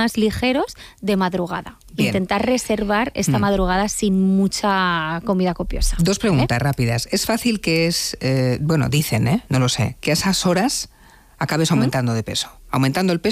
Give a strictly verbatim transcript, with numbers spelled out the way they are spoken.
más ligeros de madrugada. Bien. Intentar reservar esta mm. madrugada sin mucha comida copiosa. Dos preguntas ¿eh? rápidas. Es fácil que es, eh, bueno, dicen, ¿eh? no lo sé, que a esas horas acabes aumentando ¿Mm? de peso. Aumentando el peso